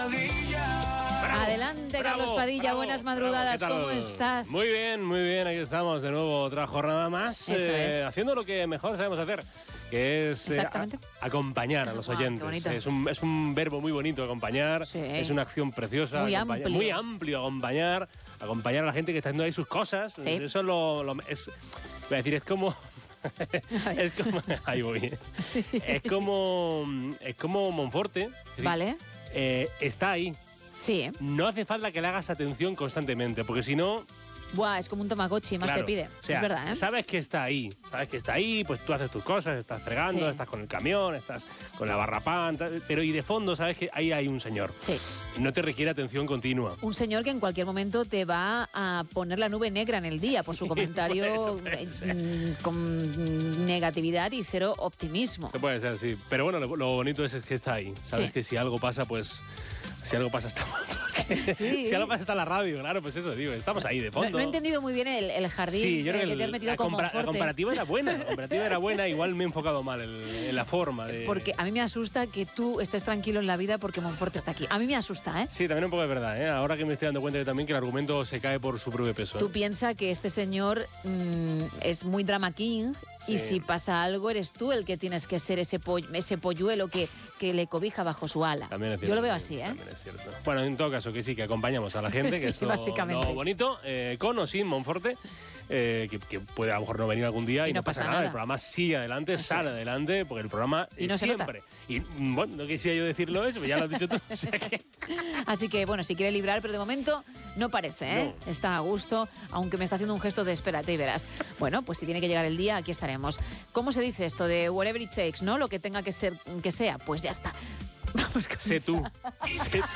Adelante, Bravo, Carlos Padilla, bravo, buenas madrugadas, bravo, ¿qué ¿cómo tal? estás? Muy bien, aquí estamos de nuevo, otra jornada más, Eso es. haciendo lo que mejor sabemos hacer, que es Exactamente. acompañar a los Ah, qué oyentes. bonito. Es un verbo muy bonito, acompañar, Sí. es una acción preciosa, Muy amplio. muy amplio, acompañar a la gente que está haciendo ahí sus cosas. Sí. Eso es voy a decir, es como... es como... Ahí voy. Es como Monforte. Vale, Está ahí. sí. No hace falta que le hagas atención constantemente, porque si no... Buah, es como un Tamagotchi, más claro, te pide. o sea, Es verdad, ¿eh? sabes que está ahí, pues tú haces tus cosas, estás fregando, Sí. estás con el camión, estás con la barra pan, pero y de fondo sabes que ahí hay un señor. Sí. No te requiere atención continua. Un señor que en cualquier momento te va a poner la nube negra en el día por su comentario puede ser. con negatividad y cero optimismo. Se puede ser, sí. Pero bueno, lo bonito es que está ahí. Sabes Sí. que si algo pasa, pues... Si algo pasa, está Sí. Si algo pasa, está la radio, claro, pues eso, digo, estamos ahí de No, fondo. no he entendido muy bien el jardín Sí, yo creo que te has metido la con la Monforte. comparativa era buena, igual me he enfocado mal en la forma de... Porque a mí me asusta que tú estés tranquilo en la vida porque Monforte está aquí. A mí me asusta, ¿eh? Sí, también un poco de verdad, ¿eh? Ahora que me estoy dando cuenta yo también que el argumento se cae por su propio peso. Tú piensas que este señor es muy drama king y Sí. si pasa algo eres tú el que tienes que ser ese polluelo que le cobija bajo su ala. También es cierto, Yo lo veo así, ¿eh? También es cierto. Bueno, en todo caso, que sí, que acompañamos a la gente, Sí, que es lo básicamente. bonito, con o sin Monforte, que puede a lo mejor no venir algún día y no pasa nada. El programa sigue adelante, sale adelante, porque el programa Y no se siempre. Y bueno, no quisiera yo decirlo eso, pero ya lo has dicho tú. O sea que... Así que, bueno, si quiere librar, pero de momento no parece, ¿eh? No. Está a gusto, aunque me está haciendo un gesto de espérate y verás. Bueno, pues si tiene que llegar el día, aquí estaremos. ¿Cómo se dice esto de whatever it takes, no? Lo que tenga que ser, que sea, pues ya está. Vamos con Sé tú. Sé tú.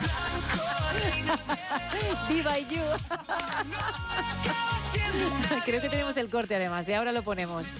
¡Viva You! Creo que tenemos el corte además y ahora lo ponemos.